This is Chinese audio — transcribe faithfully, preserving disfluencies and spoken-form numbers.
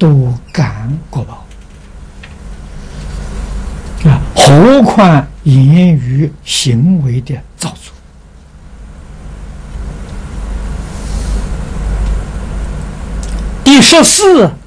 都感果报啊，何况言语行为的造作。第十四